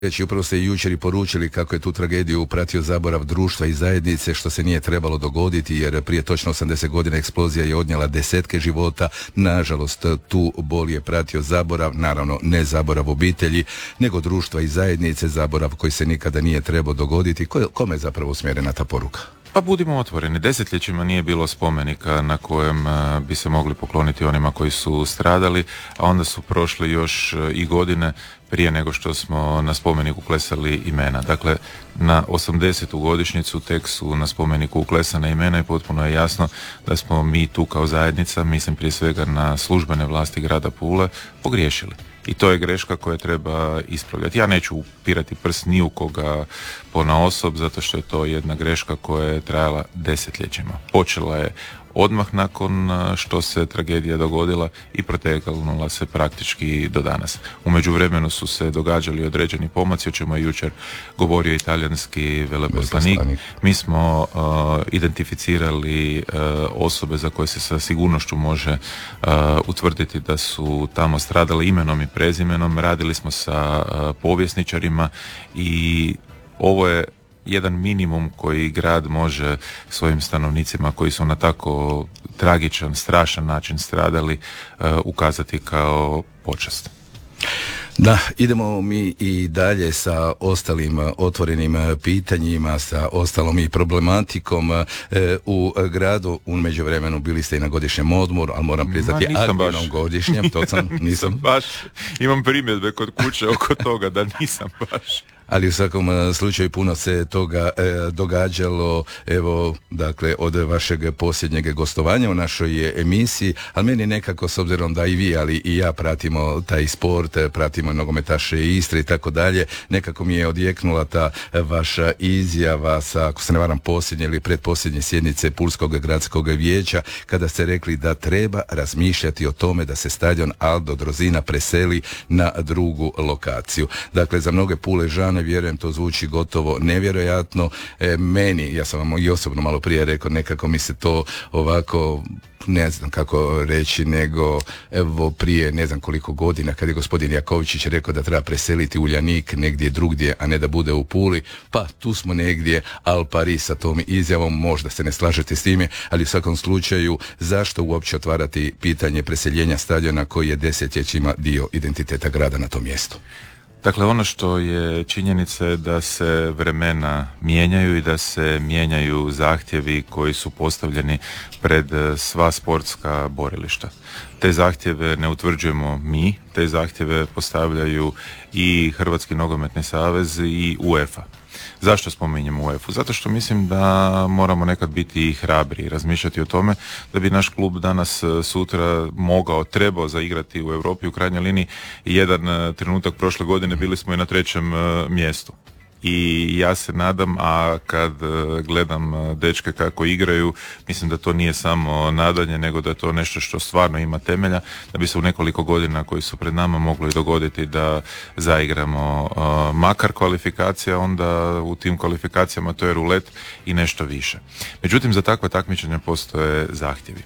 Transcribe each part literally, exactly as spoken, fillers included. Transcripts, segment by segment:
Reći, upravo ste i jučer i poručili kako je tu tragediju pratio zaborav društva i zajednice, što se nije trebalo dogoditi, jer prije točno osamdeset godina eksplozija je odnijela desetke života. Nažalost, tu bol je pratio zaborav, naravno ne zaborav obitelji, nego društva i zajednice, zaborav koji se nikada nije trebao dogoditi. Ko, kome je zapravo usmjerena ta poruka? Pa budimo otvoreni, desetljećima nije bilo spomenika na kojem bi se mogli pokloniti onima koji su stradali, a onda su prošle još i godine prije nego što smo na spomeniku uklesali imena. Dakle, na osamdesetu godišnjicu tek su na spomeniku uklesana imena i potpuno je jasno da smo mi tu kao zajednica, mislim prije svega na službene vlasti grada Pule, pogriješili. I to je greška koja treba ispravljati. Ja neću upirati prst ni u koga ponaosob, zato što je to jedna greška koja je trajala desetljećima. Počela je odmah nakon što se tragedija dogodila i protegnula se praktički do danas. U međuvremenu su se događali određeni pomaci, o čemu je jučer govorio italijanski veleposlanik. Mi smo uh, identificirali uh, osobe za koje se sa sigurnošću može uh, utvrditi da su tamo stradale imenom i prezimenom. Radili smo sa uh, povjesničarima i ovo je jedan minimum koji grad može svojim stanovnicima koji su na tako tragičan, strašan način stradali uh, ukazati kao počast. Da, idemo mi i dalje sa ostalim otvorenim pitanjima, sa ostalom i problematikom e, u gradu. U međuvremenu bili ste i na godišnjem odmoru, ali moram priznati aktivnom godišnjem, to sam, nisam. baš, imam primjedbe kod kuće oko toga da nisam baš. Ali u svakom slučaju puno se toga e, događalo, evo, dakle, od vašeg posljednjeg gostovanja u našoj emisiji, ali meni nekako, s obzirom da i vi, ali i ja pratimo taj sport, pratimo nogometaše Istre i tako dalje, nekako mi je odjeknula ta vaša izjava sa, ako se ne varam, posljednje ili predposljednje sjednice Pulskog gradskog vijeća, kada ste rekli da treba razmišljati o tome da se stadion Aldo Drozina preseli na drugu lokaciju. Dakle, za mnoge Puležane, vjerujem, to zvuči gotovo nevjerojatno. E, meni, ja sam vam i osobno malo prije rekao, nekako mi se to ovako, ne znam kako reći, nego evo prije ne znam koliko godina kad je gospodin Jakovčić rekao da treba preseliti Uljanik negdje drugdje, a ne da bude u Puli, pa tu smo negdje al pari sa tom izjavom, možda se ne slažete s time, ali u svakom slučaju zašto uopće otvarati pitanje preseljenja stadiona koji je desetljećima dio identiteta grada na tom mjestu? Dakle, ono što je činjenica je da se vremena mijenjaju i da se mijenjaju zahtjevi koji su postavljeni pred sva sportska borilišta. Te zahtjeve ne utvrđujemo mi, te zahtjeve postavljaju i Hrvatski nogometni savez i UEFA. Zašto spominjemo UEFA? Zato što mislim da moramo nekad biti i hrabri i razmišljati o tome da bi naš klub danas sutra mogao, trebao zaigrati u Europi. U krajnjoj liniji jedan trenutak prošle godine bili smo i na trećem mjestu. I ja se nadam, a kad gledam dečke kako igraju, mislim da to nije samo nadanje, nego da je to nešto što stvarno ima temelja, da bi se u nekoliko godina koji su pred nama moglo i dogoditi da zaigramo uh, makar kvalifikacija, onda u tim kvalifikacijama to je rulet i nešto više. Međutim, za takva takmičenja postoje zahtjevi.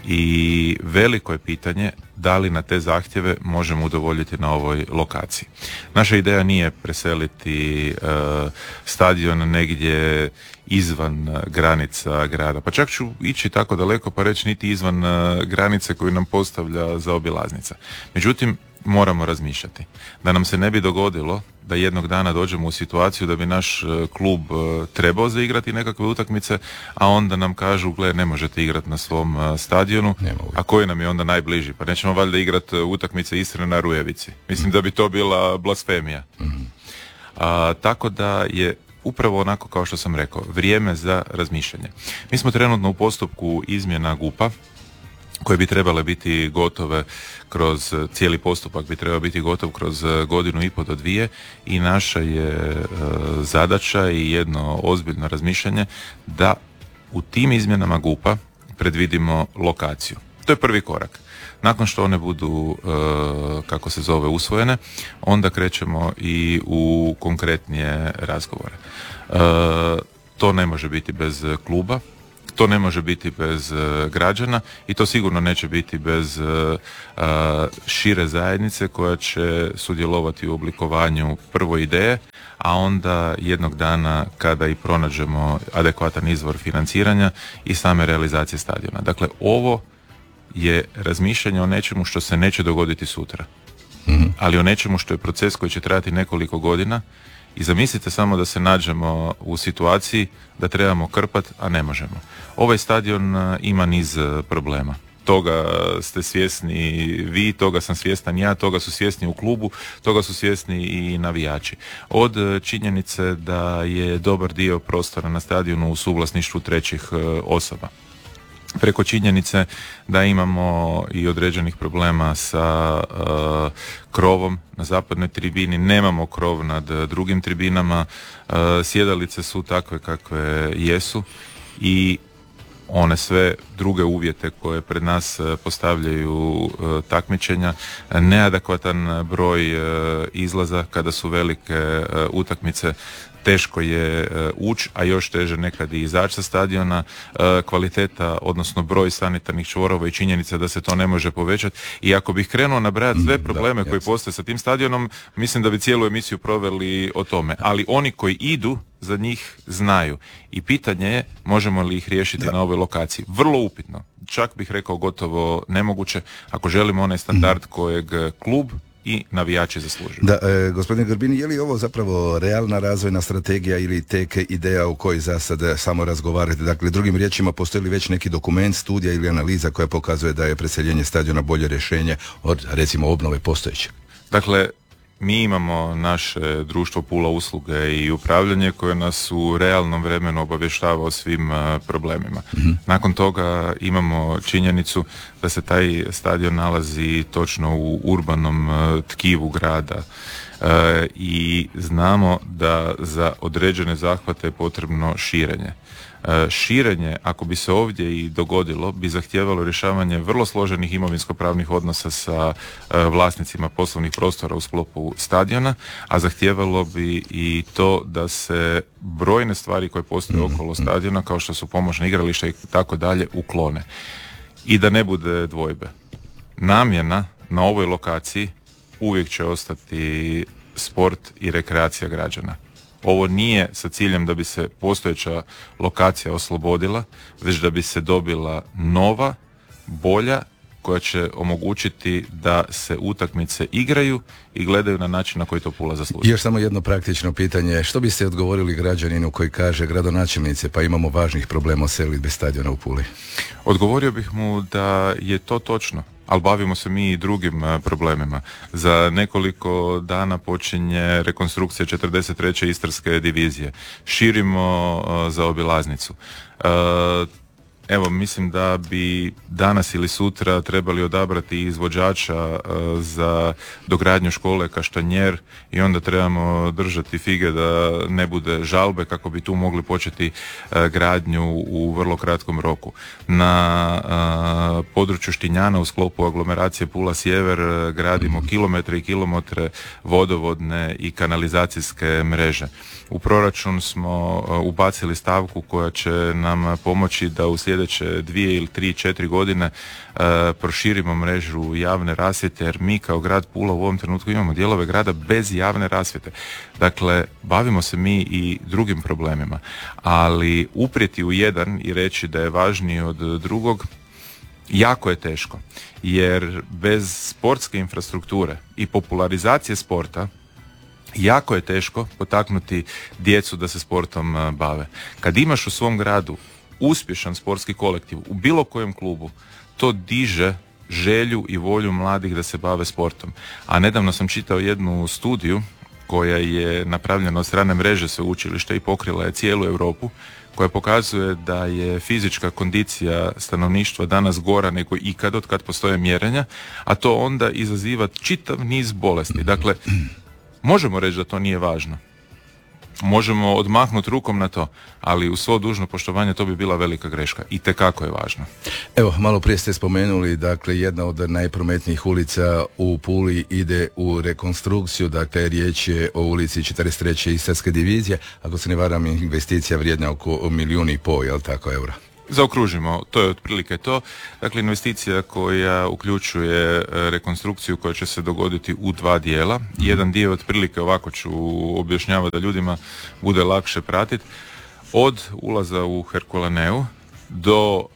I veliko je pitanje da li na te zahtjeve možemo udovoljiti na ovoj lokaciji. Naša ideja nije preseliti uh, stadion negdje izvan uh, granica grada, pa čak ću ići tako daleko pa reći niti izvan uh, granice koju nam postavlja zaobilaznica. Međutim, moramo razmišljati da nam se ne bi dogodilo da jednog dana dođemo u situaciju da bi naš klub trebao zaigrati nekakve utakmice, a onda nam kažu, gle, ne možete igrati na svom stadionu, a koji nam je onda najbliži? Pa nećemo valjda igrati utakmice Istre na Rujevici. Mislim mm. da bi to bila blasfemija. Mm. A, tako da je upravo onako kao što sam rekao, vrijeme za razmišljanje. Mi smo trenutno u postupku izmjena G U P-a, koje bi trebale biti gotove kroz cijeli postupak, bi trebao biti gotov kroz godinu i pol do dvije i naša je e, zadaća i jedno ozbiljno razmišljanje da u tim izmjenama G U P-a predvidimo lokaciju. To je prvi korak. Nakon što one budu, e, kako se zove, usvojene, onda krećemo i u konkretnije razgovore. E, to ne može biti bez kluba. To ne može biti bez uh, građana i to sigurno neće biti bez uh, uh, šire zajednice koja će sudjelovati u oblikovanju prvo ideje, a onda jednog dana kada i pronađemo adekvatan izvor financiranja i same realizacije stadiona. Dakle, ovo je razmišljanje o nečemu što se neće dogoditi sutra, mm-hmm. ali o nečemu što je proces koji će trajati nekoliko godina. I zamislite samo da se nađemo u situaciji da trebamo krpat, a ne možemo. Ovaj stadion ima niz problema. Toga ste svjesni vi, toga sam svjestan ja, toga su svjesni u klubu, toga su svjesni i navijači. Od činjenice da je dobar dio prostora na stadionu u suvlasništvu trećih osoba, preko činjenice da imamo i određenih problema sa uh, krovom na zapadnoj tribini, nemamo krov nad drugim tribinama, uh, sjedalice su takve kakve jesu i one sve druge uvjete koje pred nas postavljaju uh, takmičenja, neadekvatan broj uh, izlaza kada su velike uh, utakmice, teško je uh, ući, a još teže nekad i izaći sa stadiona, uh, kvaliteta, odnosno broj sanitarnih čvorova i činjenica da se to ne može povećati. I ako bih krenuo nabrajati sve probleme da, koji postoje sa tim stadionom, mislim da bi cijelu emisiju proveli o tome. Ali oni koji idu, za njih znaju. I pitanje je, možemo li ih riješiti da. na ovoj lokaciji. Vrlo upitno. Čak bih rekao gotovo nemoguće, ako želimo onaj standard kojeg klub i navijači zaslužuju. Da, e, gospodine Grbin, je li ovo zapravo realna razvojna strategija ili tek ideja o kojoj za sad samo razgovarate? Dakle, drugim riječima, postoji li već neki dokument, studija ili analiza koja pokazuje da je preseljenje stadiona bolje rješenje od, recimo, obnove postojećeg? Dakle, mi imamo naše društvo Pula usluge i upravljanje koje nas u realnom vremenu obavještava o svim uh, problemima. Mm-hmm. Nakon toga imamo činjenicu da se taj stadion nalazi točno u urbanom uh, tkivu grada uh, i znamo da za određene zahvate je potrebno širenje. Širenje, ako bi se ovdje i dogodilo, bi zahtijevalo rješavanje vrlo složenih imovinsko-pravnih odnosa sa vlasnicima poslovnih prostora u sklopu stadiona, a zahtijevalo bi i to da se brojne stvari koje postoje okolo stadiona, kao što su pomoćna igrališta i tako dalje, uklone. I da ne bude dvojbe. Namjena na ovoj lokaciji uvijek će ostati sport i rekreacija građana. Ovo nije sa ciljem da bi se postojeća lokacija oslobodila, već da bi se dobila nova, bolja, koja će omogućiti da se utakmice igraju i gledaju na način na koji to Pula zaslužuje. Još samo jedno praktično pitanje. Što biste odgovorili građaninu koji kaže, gradonačelnice, pa imamo važnih problema seliti bez stadiona u Puli? Odgovorio bih mu da je to točno, ali bavimo se mi i drugim uh, problemima. Za nekoliko dana počinje rekonstrukcija četrdeset treće Istarske divizije. Širimo uh, zaobilaznicu. Uh, Evo, mislim da bi danas ili sutra trebali odabrati izvođača uh, za dogradnju škole Kaštanjer i onda trebamo držati fige da ne bude žalbe kako bi tu mogli početi uh, gradnju u vrlo kratkom roku. Na uh, području Štinjana u sklopu aglomeracije Pula Sjever uh, gradimo kilometre i kilometre vodovodne i kanalizacijske mreže. U proračun smo uh, ubacili stavku koja će nam pomoći da u sljedeće dvije ili tri, četiri godine uh, proširimo mrežu javne rasvjete, jer mi kao grad Pula u ovom trenutku imamo dijelove grada bez javne rasvjete. Dakle, bavimo se mi i drugim problemima, ali uprijeti u jedan i reći da je važniji od drugog, jako je teško, jer bez sportske infrastrukture i popularizacije sporta jako je teško potaknuti djecu da se sportom uh, bave. Kad imaš u svom gradu uspješan sportski kolektiv u bilo kojem klubu, to diže želju i volju mladih da se bave sportom. A nedavno sam čitao jednu studiju koja je napravljena od strane mreže sveučilišta i pokrila je cijelu Europu, koja pokazuje da je fizička kondicija stanovništva danas gora nego ikad od kad postoje mjerenja, a to onda izaziva čitav niz bolesti. Dakle, možemo reći da to nije važno. Možemo odmahnuti rukom na to, ali u svo dužno poštovanje to bi bila velika greška. I tekako je važno. Evo, malo prije ste spomenuli, dakle, jedna od najprometnijih ulica u Puli ide u rekonstrukciju, dakle, riječ je o ulici četrdeset treće Istarske divizije, ako se ne varam, investicija vrijedna oko milijun i pol, jel tako, eura? Zaokružimo, to je otprilike to. Dakle, investicija koja uključuje rekonstrukciju koja će se dogoditi u dva dijela. Jedan dio otprilike, ovako ću objašnjavati da ljudima bude lakše pratiti, od ulaza u Herkulaneu do uh,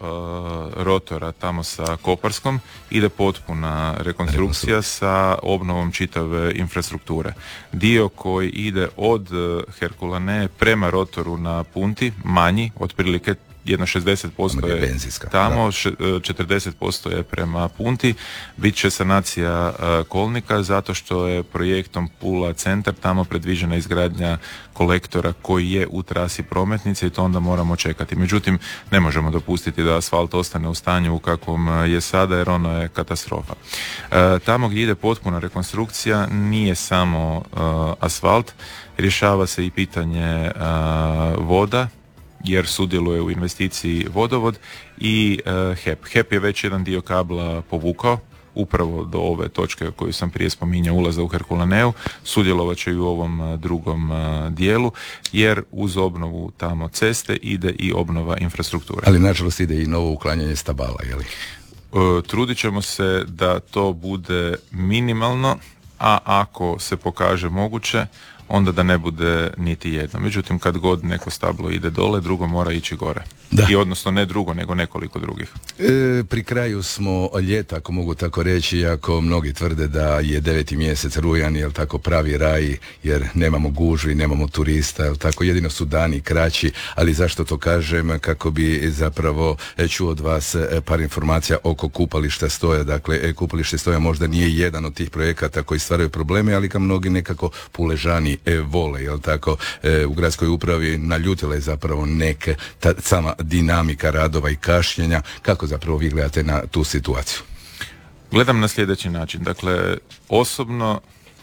rotora tamo sa Koparskom ide potpuna rekonstrukcija sa obnovom čitave infrastrukture. Dio koji ide od uh, Herkulanee prema rotoru na Punti, manji, otprilike jedno šezdeset posto je benzinska, tamo, da. četrdeset posto je prema Punti. Bit će sanacija uh, kolnika zato što je projektom Pula centar tamo predviđena izgradnja kolektora koji je u trasi prometnice i to onda moramo čekati. Međutim, ne možemo dopustiti da asfalt ostane u stanju u kakvom je sada jer ono je katastrofa. Uh, tamo gdje ide potpuna rekonstrukcija nije samo uh, asfalt, rješava se i pitanje uh, voda, jer sudjeluje u investiciji vodovod i uh, H E P. H E P je već jedan dio kabla povukao, upravo do ove točke koju sam prije spominjao, ulaza u Herkulaneu, sudjelovat će i u ovom uh, drugom uh, dijelu, jer uz obnovu tamo ceste ide i obnova infrastrukture. Ali nažalost ide i novo uklanjanje stabala, je li? Uh, trudit ćemo se da to bude minimalno, a ako se pokaže moguće, onda da ne bude niti jedno. Međutim, kad god neko stablo ide dole, drugo mora ići gore. Da. I odnosno ne drugo, nego nekoliko drugih. E, pri kraju smo ljeta, ako mogu tako reći, iako mnogi tvrde da je deveti mjesec rujan, jel tako, pravi raj, jer nemamo gužvi, nemamo turista, jel tako, jedino su dani kraći, ali zašto to kažem? Kako bi zapravo čuo od vas par informacija oko kupališta Stoja. Dakle, kupalište Stoja možda nije jedan od tih projekata koji stvaraju probleme, ali ka mnogi nekako Puležani e, vole, jel tako, e, u gradskoj upravi naljutila je zapravo neke, ta, sama dinamika radova i kašnjenja. Kako zapravo vi gledate na tu situaciju? Gledam na sljedeći način. Dakle, osobno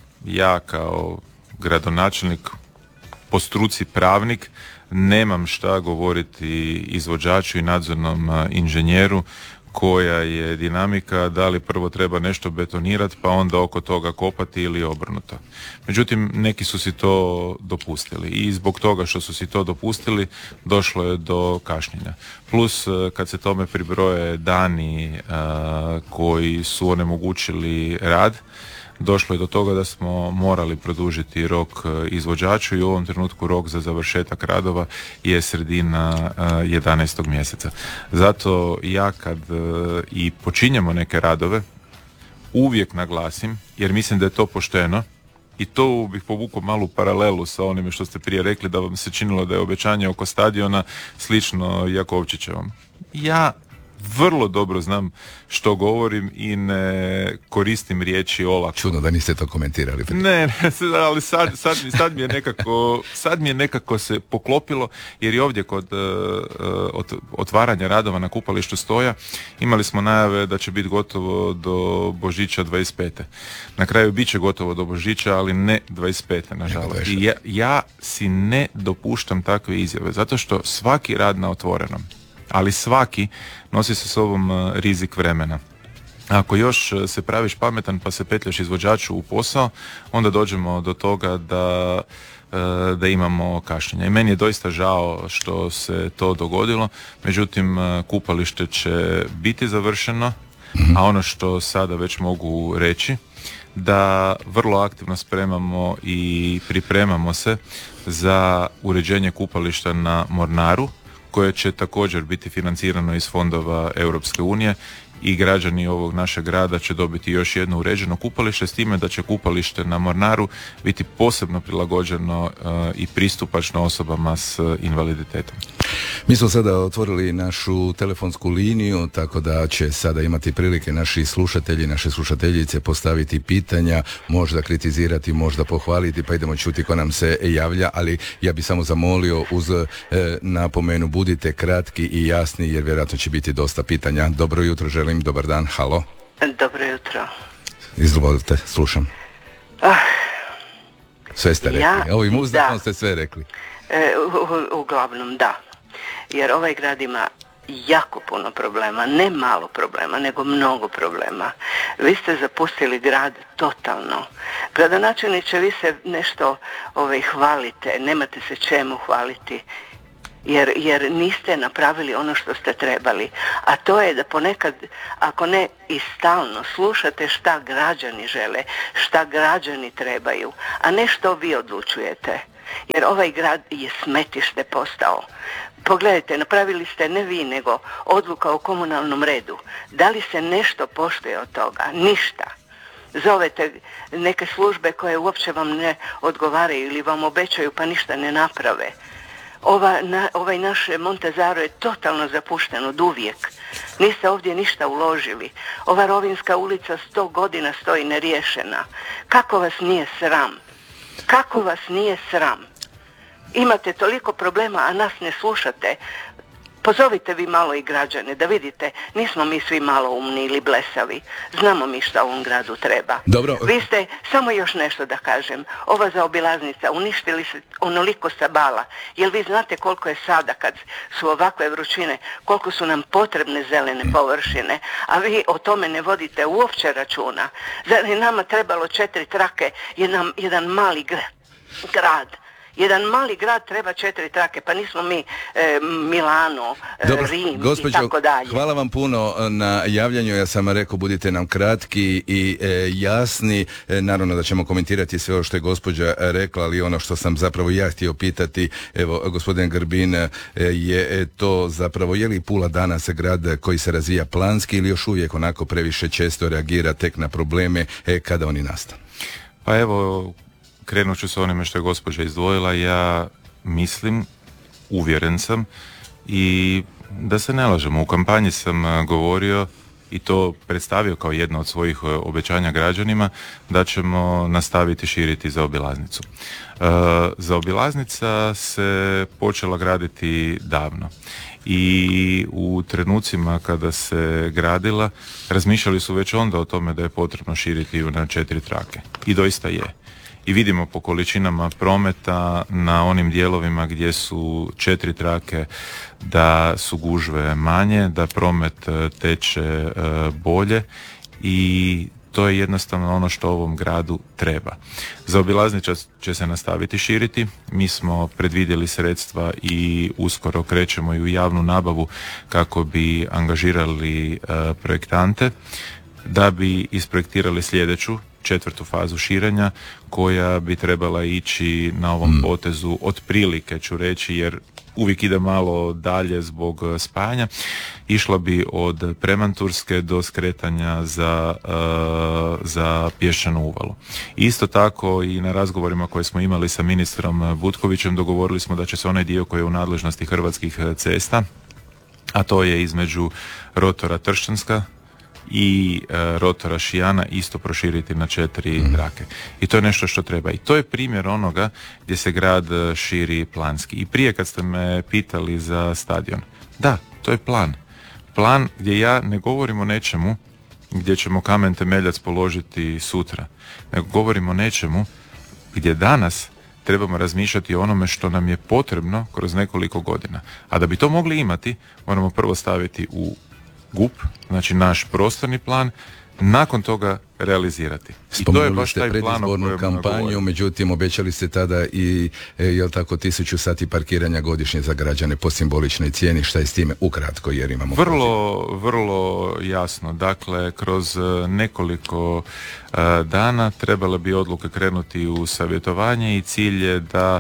ja kao gradonačelnik, po struci pravnik, nemam šta govoriti izvođaču i nadzornom inženjeru koja je dinamika, da li prvo treba nešto betonirati pa onda oko toga kopati ili obrnuto. Međutim, neki su si to dopustili i zbog toga što su si to dopustili došlo je do kašnjenja. Plus, kad se tome pribroje dani uh, koji su onemogućili rad, došlo je do toga da smo morali produžiti rok izvođaču i u ovom trenutku rok za završetak radova je sredina jedanaestog mjeseca. Zato ja kad i počinjemo neke radove uvijek naglasim, jer mislim da je to pošteno, i to bih povukao malu paralelu sa onime što ste prije rekli, da vam se činilo da je obećanje oko stadiona slično Jakovčićevom. Ja vrlo dobro znam što govorim i ne koristim riječi olako. Čudno da niste to komentirali. Ne, ne, ali sad, sad, sad, mi je nekako, sad mi je nekako se poklopilo, jer i ovdje kod uh, otvaranja radova na kupalištu Stoja imali smo najave da će biti gotovo do Božića dvadeset pete. Na kraju bit će gotovo do Božića, ali ne dvadeset pete, nažalost. I ja, ja si ne dopuštam takve izjave, zato što svaki rad na otvorenom, ali svaki nosi sa sobom rizik vremena. Ako još se praviš pametan pa se petljaš izvođaču u posao, onda dođemo do toga da, da imamo kašnjenja. I meni je doista žao što se to dogodilo, međutim kupalište će biti završeno, a ono što sada već mogu reći, da vrlo aktivno spremamo i pripremamo se za uređenje kupališta na Mornaru, koje će također biti financirano iz fondova Europske unije i građani ovog našeg grada će dobiti još jedno uređeno kupalište, s time da će kupalište na Mornaru biti posebno prilagođeno uh, i pristupačno osobama s invaliditetom. Mi smo sada otvorili našu telefonsku liniju, tako da će sada imati prilike naši slušatelji, naše slušateljice postaviti pitanja, možda kritizirati, možda pohvaliti, pa idemo čuti ko nam se javlja, ali ja bih samo zamolio uz e, napomenu, budite kratki i jasni, jer vjerojatno će biti dosta pitanja. Dobro jutro želim, dobar dan, halo. Dobro jutro. Izvolite, slušam. Ah, sve ste rekli, ja, ovim uzdahom ste sve rekli. E, u, uglavnom da, jer ovaj grad ima jako puno problema, ne malo problema, nego mnogo problema. Vi ste zapustili grad totalno. Gradonačelniče, vi se nešto ovaj, hvalite, nemate se čemu hvaliti. jer, jer niste napravili ono što ste trebali. A to je da ponekad, ako ne i stalno, slušate šta građani žele, šta građani trebaju, a ne što vi odlučujete. Jer ovaj grad je smetište postao. Pogledajte, napravili ste ne vi, nego odluka o komunalnom redu. Da li se nešto poštuje od toga? Ništa. Zovete neke službe koje uopće vam ne odgovaraju ili vam obećaju pa ništa ne naprave. Ova, na, ovaj naš Montezaro je totalno zapušten od uvijek. Niste ovdje ništa uložili. Ova Rovinjska ulica sto godina stoji neriješena. Kako vas nije sram? Kako vas nije sram? Imate toliko problema, a nas ne slušate. Pozovite vi malo i građane da vidite, nismo mi svi malo umni ili blesavi. Znamo mi šta ovom gradu treba. Dobro. Vi ste, samo još nešto da kažem, ova zaobilaznica, uništili se onoliko stabala. Jel vi znate koliko je sada kad su ovakve vrućine, koliko su nam potrebne zelene površine, a vi o tome ne vodite uopće računa. Zar je nama trebalo četiri trake, jedan, jedan mali grad? Jedan mali grad treba četiri trake, pa nismo mi e, Milano, e, Dobro, Rim gospođo, i tako dalje. Hvala vam puno na javljanju, ja sam rekao budite nam kratki i e, jasni, e, naravno da ćemo komentirati sve ovo što je gospođa rekla, ali ono što sam zapravo ja htio pitati, evo gospodin Grbin, e, je to zapravo, je li Pula danas grad koji se razvija planski ili još uvijek onako previše često reagira tek na probleme e, kada oni nastanu? Pa evo, krenut ću s onime što je gospođa izdvojila. Ja mislim, uvjeren sam i da se ne lažemo, u kampanji sam govorio i to predstavio kao jedno od svojih obećanja građanima da ćemo nastaviti širiti zaobilaznicu. E, zaobilaznica se počela graditi davno i u trenucima kada se gradila razmišljali su već onda o tome da je potrebno širiti ju na četiri trake i doista je. I vidimo po količinama prometa na onim dijelovima gdje su četiri trake da su gužve manje, da promet teče bolje i to je jednostavno ono što ovom gradu treba. Zaobilaznica će se nastaviti širiti. Mi smo predvidjeli sredstva i uskoro krećemo i u javnu nabavu kako bi angažirali projektante da bi isprojektirali sljedeću četvrtu fazu širenja koja bi trebala ići na ovom mm. potezu otprilike ću reći, jer uvijek ide malo dalje zbog spajanja, išla bi od Premanturske do skretanja za, uh, za Pješčanu uvalu. Isto tako i na razgovorima koje smo imali sa ministrom Butkovićem dogovorili smo da će se onaj dio koji je u nadležnosti Hrvatskih cesta, a to je između rotora Tršćanska i e, rotora Šijana isto proširiti na četiri mm. trake. I to je nešto što treba. I to je primjer onoga gdje se grad širi planski. I prije kad ste me pitali za stadion, da, to je plan. Plan gdje ja ne govorim o nečemu gdje ćemo kamen temeljac položiti sutra, nego govorim o nečemu gdje danas trebamo razmišljati o onome što nam je potrebno kroz nekoliko godina. A da bi to mogli imati, moramo prvo staviti u G U P, znači naš prostorni plan, nakon toga realizirati. I to je baš taj plan o kojem kampanju, govorim. Međutim, obećali ste tada i, e, jel tako, tisuću sati parkiranja godišnje za građane po simboličnoj cijeni. Šta je s time ukratko, jer imamo... Vrlo, vrlo jasno. Dakle, kroz nekoliko uh, dana trebale bi odluke krenuti u savjetovanje i cilj je da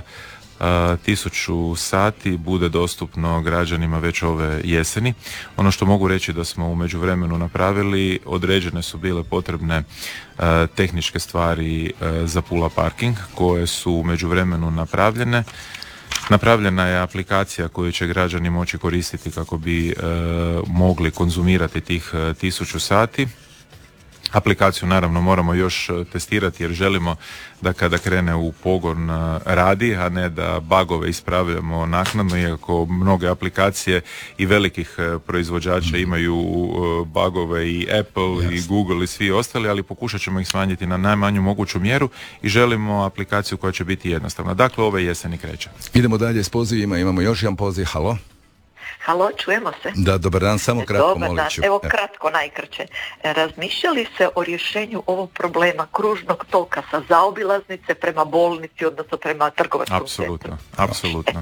tisuću sati bude dostupno građanima već ove jeseni. Ono što mogu reći da smo u međuvremenu napravili, određene su bile potrebne uh, tehničke stvari uh, za Pula parking koje su u međuvremenu napravljene. Napravljena je aplikacija koju će građani moći koristiti kako bi uh, mogli konzumirati tih uh, tisuću sati. Aplikaciju naravno moramo još testirati jer želimo da kada krene u pogon radi, a ne da bagove ispravljamo naknadno, iako mnoge aplikacije i velikih proizvođača imaju bagove i Apple yes. i Google i svi ostali, ali pokušat ćemo ih smanjiti na najmanju moguću mjeru i želimo aplikaciju koja će biti jednostavna. Dakle, ove jeseni kreće. Idemo dalje s pozivima, imamo još jedan poziv, halo. Halo, čujemo se? Da, dobar dan, samo kratko, dobar molit ću. Dan. Evo, kratko, najkraće. Razmišljali se o rješenju ovog problema kružnog toka sa zaobilaznice prema bolnici, odnosno prema trgovačkom centru? Apsolutno, apsolutno.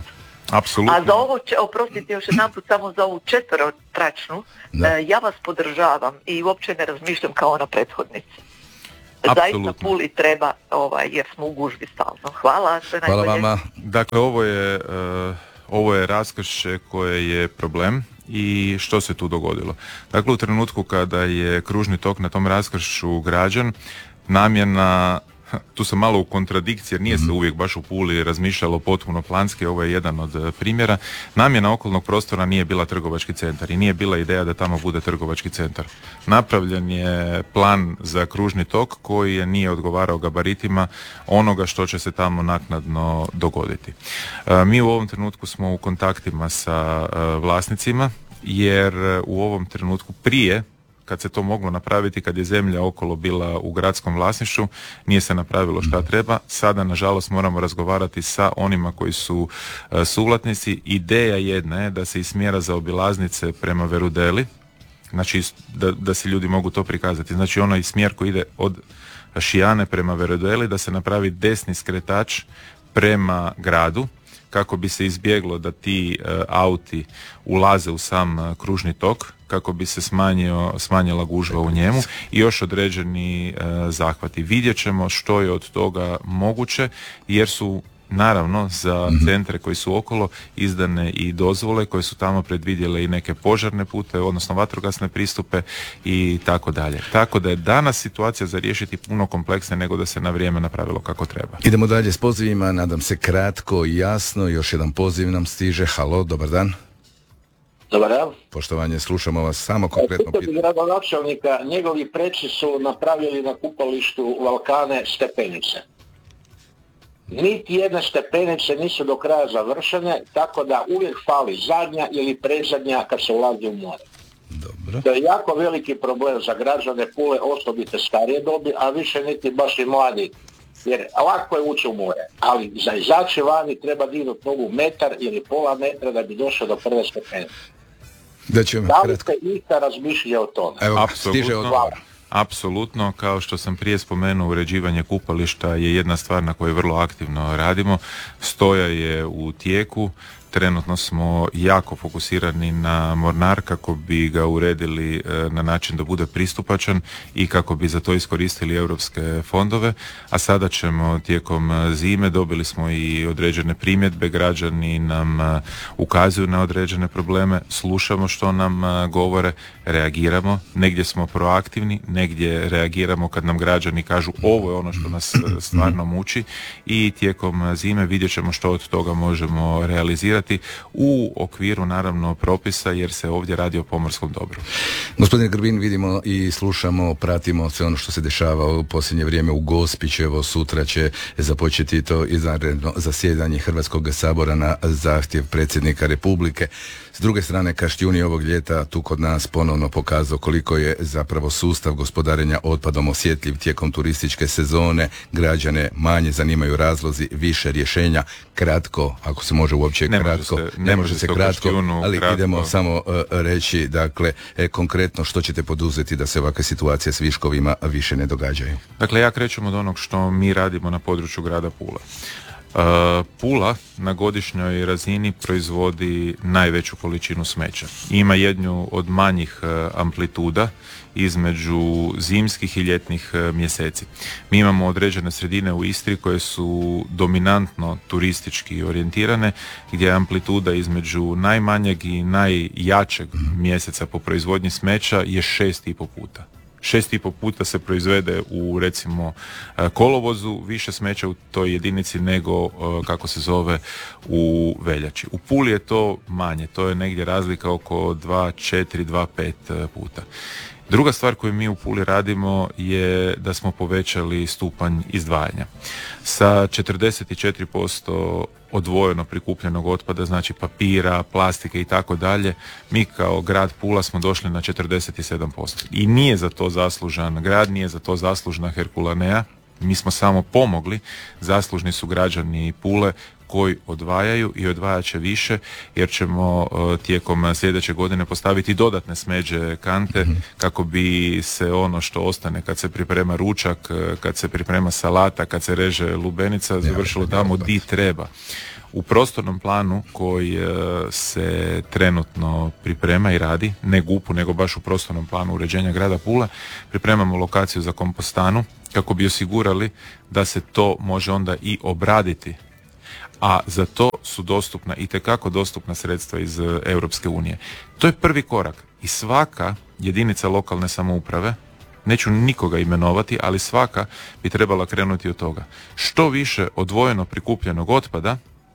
Apsolutno. A za ovo, oprostite još jedan put, samo za ovu četverotračnu, ja vas podržavam i uopće ne razmišljam kao ona prethodnica. Zaista Puli treba, ovaj, jer smo u gužbi stalno. Hvala. Sve Hvala vama. Dakle, ovo je, uh, ovo je raskršće koje je problem. I što se tu dogodilo? Dakle, u trenutku kada je kružni tok na tom raskršću građen, namjena, tu sam malo u kontradikciji jer nije se uvijek baš u Puli razmišljalo potpuno planski, ovo je jedan od primjera, namjena okolnog prostora nije bila trgovački centar i nije bila ideja da tamo bude trgovački centar. Napravljen je plan za kružni tok koji je nije odgovarao gabaritima onoga što će se tamo naknadno dogoditi. E, mi u ovom trenutku smo u kontaktima sa e, vlasnicima jer u ovom trenutku prije kad se to moglo napraviti, kad je zemlja okolo bila u gradskom vlasništvu, nije se napravilo šta treba. Sada, nažalost, moramo razgovarati sa onima koji su uh, suvlasnici. Ideja jedna je da se iz smjera za obilaznice prema Verudeli, znači da, da si ljudi mogu to prikazati, znači onaj smjer koji ide od Šijane prema Verudeli, da se napravi desni skretač prema gradu, kako bi se izbjeglo da ti uh, auti ulaze u sam uh, kružni tok, kako bi se smanjio, smanjila gužva u njemu i još određeni uh, zahvati. Vidjet ćemo što je od toga moguće, jer su naravno za centre koji su okolo izdane i dozvole koje su tamo predvidjele i neke požarne pute, odnosno vatrogasne pristupe i tako dalje. Tako da je danas situacija za riješiti puno kompleksnije nego da se na vrijeme napravilo kako treba. Idemo dalje s pozivima, nadam se kratko i jasno, još jedan poziv nam stiže. Halo, dobar dan. Dobar dan. Poštovanje, slušamo vas, samo konkretno pitanje. Gradonačelnika, njegovi preci su napravili na kupalištu Valkane stepenice. Niti jedne stepenice nisu do kraja završene, tako da uvijek fali zadnja ili predzadnja kad se ulazi u more. Dobro. To je jako veliki problem za građane Pule, osobite starije dobi, a više niti baš i mladi. Jer lako je ući u more, ali za izaći vani treba dignuti nogu metar ili pola metra da bi došao do prve stepenice. Da ćemo da li kratko. ste ikada razmišljali o tome? Evo, stiže odgovor. Apsolutno, kao što sam prije spomenuo, uređivanje kupališta je jedna stvar na kojoj vrlo aktivno radimo. Stoja je u tijeku. Trenutno smo jako fokusirani na Mornar kako bi ga uredili na način da bude pristupačan i kako bi za to iskoristili europske fondove, a sada ćemo tijekom zime, dobili smo i određene primjedbe, građani nam ukazuju na određene probleme, slušamo što nam govore, reagiramo, negdje smo proaktivni, negdje reagiramo kad nam građani kažu ovo je ono što nas stvarno muči i tijekom zime vidjet ćemo što od toga možemo realizirati u okviru naravno propisa jer se ovdje radi o pomorskom dobru. Gospodine Grbin, vidimo i slušamo, pratimo sve ono što se dešava u posljednje vrijeme u Gospiću. Sutra će započeti to izvanredno zasjedanje Hrvatskog sabora na zahtjev predsjednika Republike. S druge strane, Kaštjuni ovog ljeta tu kod nas ponovno pokazao koliko je zapravo sustav gospodarenja otpadom osjetljiv tijekom turističke sezone. Građane manje zanimaju razlozi, više rješenja. Kratko, ako se može uopće ne kratko, može se, ne, ne može se kratko, Kaštjunu, ali kratko. Idemo samo uh, reći, dakle, e, konkretno što ćete poduzeti da se ovakve situacije s viškovima više ne događaju. Dakle, ja krećem od onog što mi radimo na području grada Pule. Uh, Pula na godišnjoj razini proizvodi najveću količinu smeća. Ima jednu od manjih uh, amplituda između zimskih i ljetnih uh, mjeseci. Mi imamo određene sredine u Istri koje su dominantno turistički orijentirane, gdje je amplituda između najmanjeg i najjačeg mjeseca po proizvodnji smeća je šest i po puta. Šest i po puta se proizvede u recimo kolovozu više smeća u toj jedinici nego kako se zove u veljači. U Puli je to manje, to je negdje razlika oko dva četiri, dva pet puta. Druga stvar koju mi u Puli radimo je da smo povećali stupanj izdvajanja. Sa četrdeset četiri posto odvojeno prikupljenog otpada, znači papira, plastike i tako dalje, mi kao grad Pula smo došli na četrdeset sedam posto. I nije za to zaslužan grad, nije za to zaslužna Herkulanea, mi smo samo pomogli, zaslužni su građani Pule koji odvajaju i odvajat će više jer ćemo uh, tijekom sljedeće godine postaviti dodatne smeđe kante mm-hmm. kako bi se ono što ostane kad se priprema ručak, kad se priprema salata, kad se reže lubenica, završilo tamo di treba. U prostornom planu koji e, se trenutno priprema i radi, ne gupu, nego baš u prostornom planu uređenja grada Pule, pripremamo lokaciju za kompostanu kako bi osigurali da se to može onda i obraditi. A za to su dostupna, itekako dostupna sredstva iz Europske unije. To je prvi korak i svaka jedinica lokalne samouprave, neću nikoga imenovati, ali svaka bi trebala krenuti od toga. Što više odvojeno prikupljenog otpada,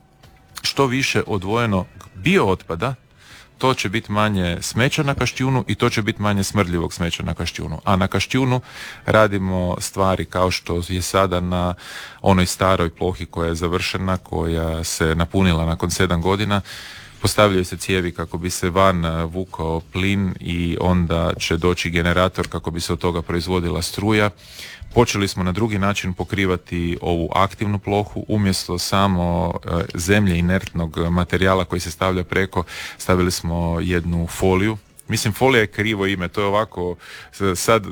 što više odvojeno biootpada, to će biti manje smeća na Kaštijunu i to će biti manje smrdljivog smeća na Kaštijunu. A na Kaštijunu radimo stvari kao što je sada na onoj staroj plohi koja je završena, koja se napunila nakon sedam godina. Postavljaju se cijevi kako bi se van vukao plin i onda će doći generator kako bi se od toga proizvodila struja. Počeli smo na drugi način pokrivati ovu aktivnu plohu, umjesto samo e, zemlje inertnog materijala koji se stavlja preko, stavili smo jednu foliju. Mislim, folija je krivo ime, to je ovako, sad e,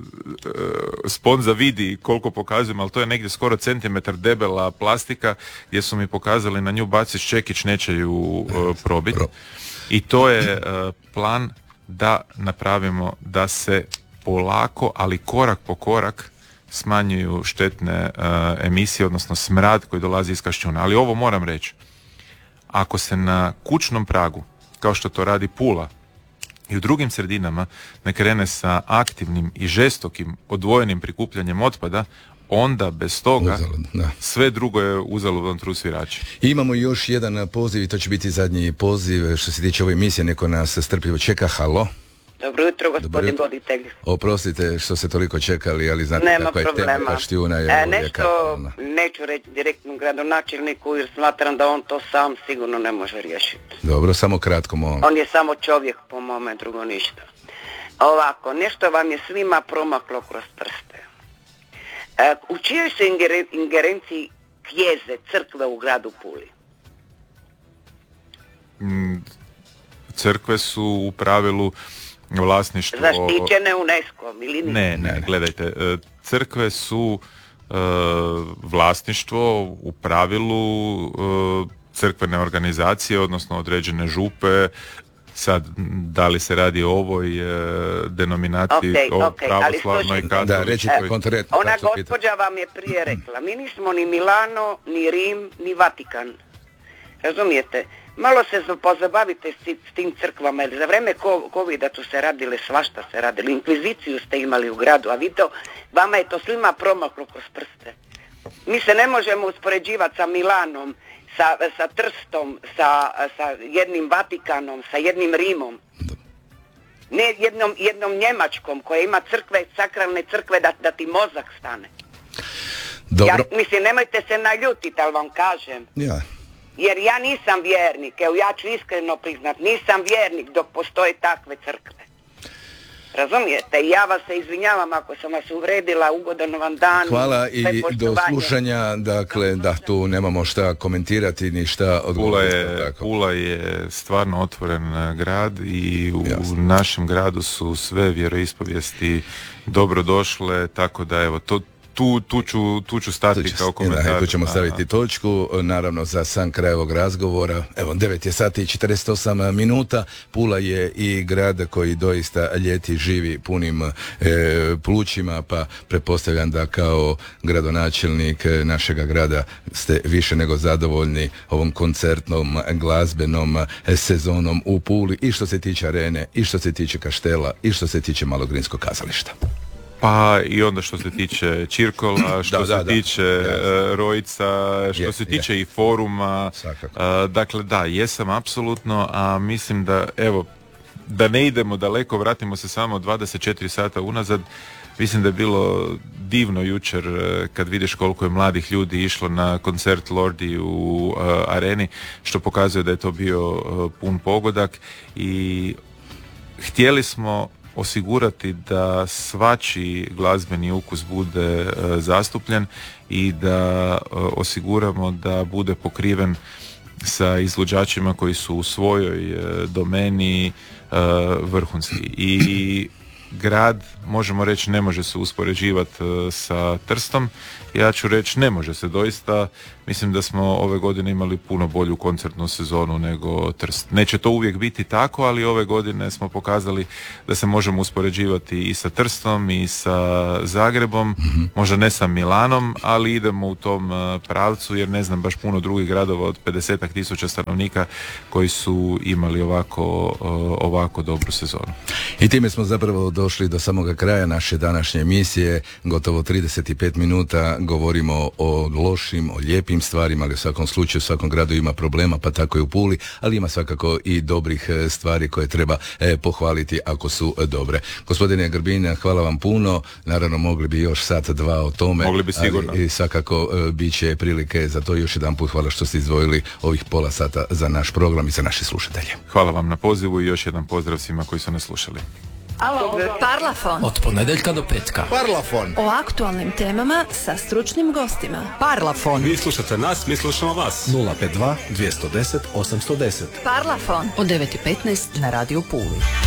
sponza vidi koliko pokazujem, ali to je negdje skoro centimetar debela plastika gdje su mi pokazali na nju baciš čekić, neće ju e, probiti. I to je e, plan da napravimo da se polako, ali korak po korak smanjuju štetne uh, emisije, odnosno smrad koji dolazi iz Kaštijuna. Ali ovo moram reći, ako se na kućnom pragu, kao što to radi Pula, i u drugim sredinama ne krene sa aktivnim i žestokim odvojenim prikupljanjem otpada, onda bez toga Uzalud, da. sve drugo je uzaludan trud svirači. I imamo još jedan poziv i to će biti zadnji poziv što se tiče ove emisije, neko nas strpljivo čeka. Halo? Dobro jutro, gospodin voditelj. Oprostite što ste toliko čekali, ali znate nema kako je tema Kaštijuna je e, nešto kapitalna. Neću reći direktnom gradonačelniku jer smatram da on to sam sigurno ne može riješiti. Dobro, samo kratko molim. On je samo čovjek po mome, drugo ništa. Ovako, nešto vam je svima promaklo kroz prste. E, u čijoj se ingeren, ingerenciji knjeze, crkve u gradu Puli? Mm, crkve su u pravilu vlasništvo... Zaštićene UNESCO-om ili nije? Ne, ne, gledajte, crkve su e, vlasništvo u pravilu e, crkvene organizacije, odnosno određene župe. Sad, da li se radi o ovoj e, denominaciji, okay, o okay, pravoslavnoj i katoličkoj? Da, recite konkretno. Ona gospođa vam je prije rekla, mi nismo ni Milano, ni Rim, ni Vatikan. Razumijete? Malo se pozabavite s, s tim crkvama, jer za vreme covida tu se radile, svašta se radile, inkviziciju ste imali u gradu, a vi to, vama je to svima promaklo kroz prste. Mi se ne možemo uspoređivati sa Milanom, sa, sa Trstom, sa, sa jednim Vatikanom, sa jednim Rimom. Ne jednom, jednom Njemačkom koja ima crkve, sakralne crkve da, da ti mozak stane. Dobro. Ja, mislim, nemojte se naljutiti, ali vam kažem. Ja. Jer ja nisam vjernik, evo ja ću iskreno priznat, nisam vjernik dok postoje takve crkve. Razumijete? I ja vas se izvinjavam ako sam vas uvredila, ugodan vam dan. Hvala i do slušanja, dakle da tu nemamo šta komentirati ni šta odgovoriti. Pula je, Pula je stvarno otvoren grad i u Jasne. našem gradu su sve vjeroispovijesti dobrodošle, tako da evo to Tu, tu, ću, tu ću stati tu će, kao komentar. Da, tu ćemo staviti točku, naravno za sam kraj ovog razgovora. Evo, devet je sati i četrdeset osam minuta. Pula je i grad koji doista ljeti živi punim e, plućima, pa pretpostavljam da kao gradonačelnik našega grada ste više nego zadovoljni ovom koncertnom, glazbenom sezonom u Puli i što se tiče arene, i što se tiče kaštela, i što se tiče Malogrinskog kazališta. Pa i onda što se tiče Čirkola, što da, se da, tiče da. Uh, Rojca, što je, se tiče je. i foruma. Uh, dakle, da, jesam apsolutno, a mislim da, evo, da ne idemo daleko, vratimo se samo dvadeset četiri sata unazad. Mislim da je bilo divno jučer kad vidiš koliko je mladih ljudi išlo na koncert Lordi u uh, areni, što pokazuje da je to bio uh, pun pogodak i htjeli smo osigurati da svačiji glazbeni ukus bude e, zastupljen i da e, osiguramo da bude pokriven sa izvođačima koji su u svojoj e, domeni e, vrhunski. I grad, možemo reći, ne može se uspoređivati sa Trstom. Ja ću reći, ne može se doista. Mislim da smo ove godine imali puno bolju koncertnu sezonu nego Trst. Neće to uvijek biti tako, ali ove godine smo pokazali da se možemo uspoređivati i sa Trstom i sa Zagrebom, mm-hmm. možda ne sa Milanom, ali idemo u tom pravcu, jer ne znam baš puno drugih gradova od pedesetak tisuća stanovnika koji su imali ovako, ovako dobru sezonu. I time smo zapravo došli do samoga kraja naše današnje emisije. Gotovo trideset pet minuta govorimo o lošim, o lijepim stvarima, ali u svakom slučaju u svakom gradu ima problema, pa tako i u Puli, ali ima svakako i dobrih stvari koje treba eh, pohvaliti ako su dobre. Gospodine Grbin, hvala vam puno. Naravno, mogli bi još sat, dva o tome. Mogli bi sigurno. Ali, i svakako eh, bit će prilike za to. Još jedan put hvala što ste izdvojili ovih pola sata za naš program i za naše slušatelje. Hvala vam na pozivu i još jedan pozdrav svima koji su nas slušali. Alo, Parlafon. Od ponedjeljka do petka. Parlafon. O aktualnim temama sa stručnim gostima. Parlafon. Vi slušate nas, mi slušamo vas. nula pet dva, dvjesto deset, osamsto deset. Parlafon. Od devet i petnaest na Radio Puli.